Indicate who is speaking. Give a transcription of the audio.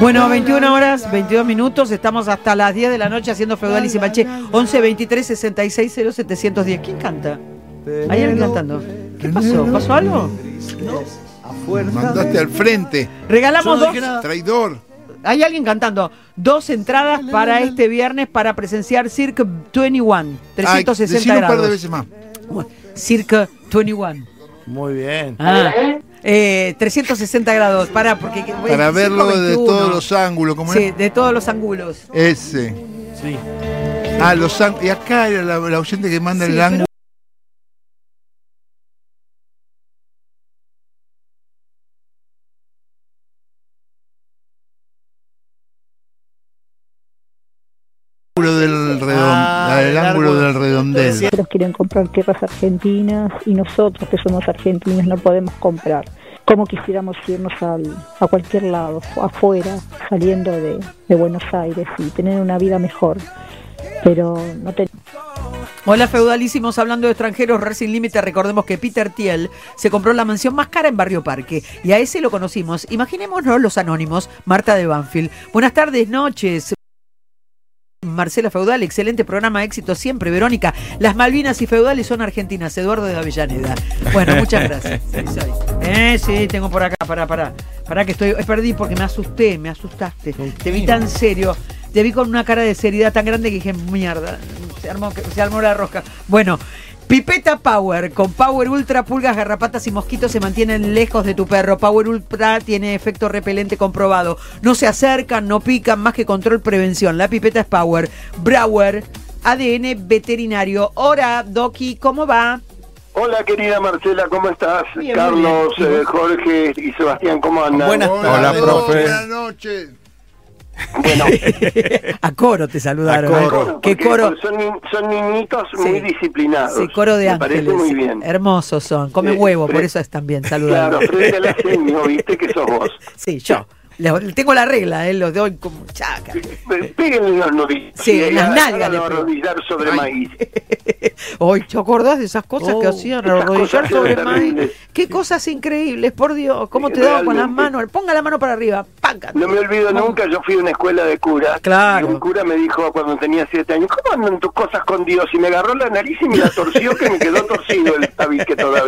Speaker 1: Bueno, 21 horas, 22 minutos, estamos hasta las 10 de la noche haciendo Feudal y Simaché. 11 23 66 0710. ¿Quién canta? ¿Hay alguien cantando? ¿Qué pasó? ¿Pasó algo?
Speaker 2: No. Mandaste al frente.
Speaker 1: Regalamos dos.
Speaker 2: Traidor.
Speaker 1: Hay alguien cantando. 2 entradas para este viernes para presenciar Cirque 21. 360 grados.
Speaker 2: Un par de veces más.
Speaker 1: Cirque 21.
Speaker 3: Muy bien.
Speaker 1: 360 grados. Para
Speaker 2: verlo 21. De todos los ángulos. ¿Cómo
Speaker 1: sí,
Speaker 2: es?
Speaker 1: de todos los ángulos.
Speaker 2: Ese.
Speaker 3: Sí.
Speaker 2: Los ángulos. Y acá era la oyente que manda el ángulo. El ángulo del redondel.
Speaker 4: Ellos quieren comprar tierras argentinas y nosotros que somos argentinos no podemos comprar. Como quisiéramos irnos a cualquier lado, afuera, saliendo de Buenos Aires y tener una vida mejor. Pero no tenemos.
Speaker 1: Hola feudalísimos, hablando de extranjeros, Racing Límite, recordemos que Peter Thiel se compró la mansión más cara en Barrio Parque y a ese lo conocimos. Imaginémonos los anónimos, Marta de Banfield. Buenas tardes, noches. Marcela Feudal, excelente programa, éxito siempre. Verónica, las Malvinas y Feudales son argentinas. Eduardo de Avellaneda. Bueno, muchas gracias. Sí, tengo por acá, pará que perdí porque me asustaste. Te vi tan serio, te vi con una cara de seriedad tan grande que dije, mierda, se armó la rosca. Bueno, Pipeta Power, con Power Ultra, pulgas, garrapatas y mosquitos se mantienen lejos de tu perro. Power Ultra tiene efecto repelente comprobado. No se acercan, no pican, más que control, prevención. La pipeta es Power. Brauer, ADN veterinario. Hola, Doki, ¿cómo va?
Speaker 5: Hola, querida Marcela, ¿cómo estás?
Speaker 1: Bien,
Speaker 5: Carlos,
Speaker 1: bien.
Speaker 5: Jorge y Sebastián, ¿cómo andan?
Speaker 3: Hola, profe.
Speaker 2: Buenas noches.
Speaker 5: Bueno,
Speaker 1: a coro te saludaron.
Speaker 3: A coro.
Speaker 1: ¿Qué coro?
Speaker 5: Son niñitos muy disciplinados.
Speaker 1: Sí, coro de
Speaker 5: Me
Speaker 1: ángeles.
Speaker 5: parece muy bien.
Speaker 1: Hermosos son. Comen huevo, por eso están bien saludados.
Speaker 5: Claro, frente al aseño, viste que sos vos.
Speaker 1: Sí, yo. Tengo la regla, los doy como chaca.
Speaker 5: Péguenle los nudillos.
Speaker 1: Sí, en las nalgas le
Speaker 5: a
Speaker 1: pego.
Speaker 5: arrodillar sobre maíz.
Speaker 1: Hoy, ¿te acordás de esas cosas que hacían?
Speaker 5: esas
Speaker 1: Arrodillar
Speaker 5: cosas
Speaker 1: sobre
Speaker 5: eran
Speaker 1: maíz.
Speaker 5: terribles.
Speaker 1: Qué cosas increíbles, por Dios. ¿Cómo te daban con las
Speaker 5: Realmente.
Speaker 1: manos? Ponga la mano para arriba. ¡Panca!
Speaker 5: No me olvido nunca, yo fui a una escuela de curas.
Speaker 1: Claro.
Speaker 5: Y un cura me dijo cuando tenía 7 años, ¿cómo andan tus cosas con Dios? Y me agarró la nariz y me la torció, que me quedó torcido el tabique todavía.